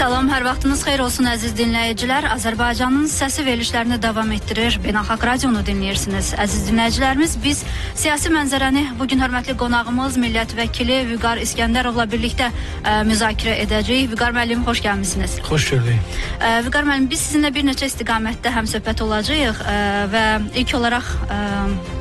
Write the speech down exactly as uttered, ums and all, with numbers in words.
Salam, hər vaxtınız xeyir olsun əziz dinləyicilər. Azərbaycanın səsi verilişlərini davam etdirir. Beynəlxalq radionu dinləyirsiniz. Əziz dinləyicilərimiz, biz siyasi mənzərəni bugün hörmətli qonağımız, millət vəkili Vüqar İskəndərovla birlikdə ə, müzakirə edəcəyik. Vüqar müəllim, xoş gəlmişsiniz. Xoş gördük. Vüqar müəllim, biz sizinlə bir neçə istiqamətdə həmsöhbət olacağıq ə, və ilk olaraq ə,